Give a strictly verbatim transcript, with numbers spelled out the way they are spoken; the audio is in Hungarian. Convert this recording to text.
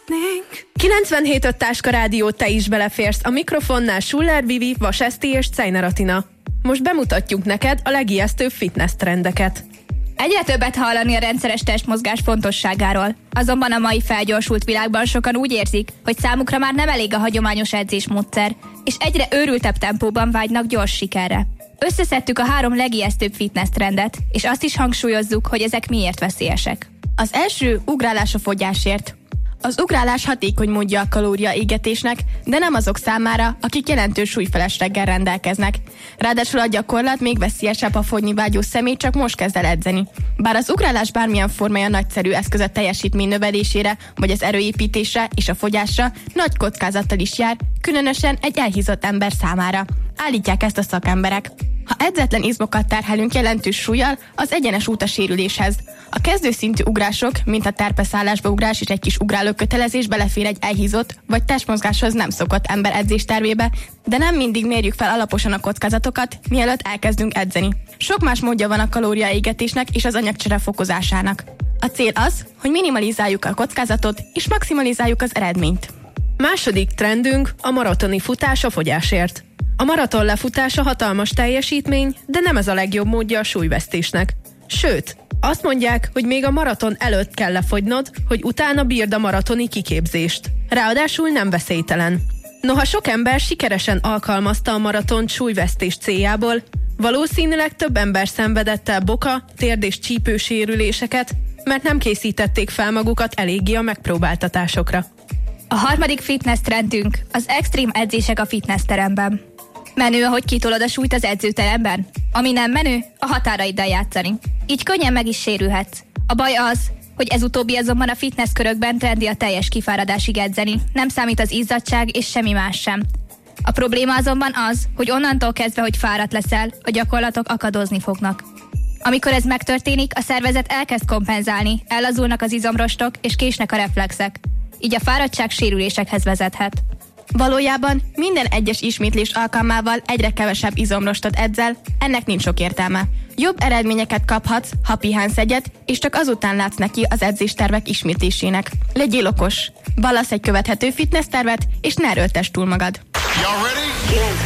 kilencvenhét öt Táska Rádió, te is beleférsz a mikrofonnál. Schuller Vivi, Vas Eszti és Czejner Atina. Most bemutatjuk neked a legijesztőbb fitness trendeket. Egyre többet hallani a rendszeres testmozgás fontosságáról. Azonban a mai felgyorsult világban sokan úgy érzik, hogy számukra már nem elég a hagyományos edzésmódszer, és egyre őrültebb tempóban vágynak gyors sikerre. Összeszedtük a három legijesztőbb fitness trendet, és azt is hangsúlyozzuk, hogy ezek miért veszélyesek. Az első ugrálás a fogyásért. Az ugrálás hatékony módja a kalóriaégetésnek, de nem azok számára, akik jelentős súlyfelesleggel rendelkeznek. Ráadásul a gyakorlat még veszélyesebb, a fogyni vágyó személy csak most kezd el edzeni. Bár az ugrálás bármilyen formája nagyszerű eszköz a teljesítmény növelésére, vagy az erőépítésre és a fogyásra, nagy kockázattal is jár, különösen egy elhízott ember számára. Állítják ezt a szakemberek. Ha edzetlen izmokat terhelünk jelentős súllyal, az egyenes út a sérüléshez. A kezdőszintű ugrások, mint a terpeszállásba ugrás és egy kis ugrálókötelezés belefér egy elhízott vagy testmozgáshoz nem szokott ember edzéstervébe, de nem mindig mérjük fel alaposan a kockázatokat, mielőtt elkezdünk edzeni. Sok más módja van a kalóriaégetésnek és az anyagcsere fokozásának. A cél az, hogy minimalizáljuk a kockázatot és maximalizáljuk az eredményt. Második trendünk a maratoni futás a fogyásért. A maraton lefutása hatalmas teljesítmény, de nem ez a legjobb módja a súlyvesztésnek. Sőt, azt mondják, hogy még a maraton előtt kell lefogynod, hogy utána bírd a maratoni kiképzést. Ráadásul nem veszélytelen. Noha sok ember sikeresen alkalmazta a maratont súlyvesztés céljából, valószínűleg több ember szenvedett el boka, térd és csípősérüléseket, mert nem készítették fel magukat eléggé a megpróbáltatásokra. A harmadik fitness trendünk az extrém edzések a fitness teremben. Menő, ahogy kitolod a súlyt az edzőteremben? Ami nem menő, a határaiddal játszani. Így könnyen meg is sérülhetsz. A baj az, hogy ez utóbbi azonban a fitness körökben trendi a teljes kifáradásig edzeni. Nem számít az izzadtság és semmi más sem. A probléma azonban az, hogy onnantól kezdve, hogy fáradt leszel, a gyakorlatok akadozni fognak. Amikor ez megtörténik, a szervezet elkezd kompenzálni, ellazulnak az izomrostok és késnek a reflexek. Így a fáradtság sérülésekhez vezethet. Valójában minden egyes ismétlés alkalmával egyre kevesebb izomrostot edzel, ennek nincs sok értelme. Jobb eredményeket kaphatsz, ha pihensz egyet, és csak azután látsz neki az edzéstervek ismétlésének. Legyél okos! Válasz egy követhető fitness tervet, és ne erőltesd túl magad.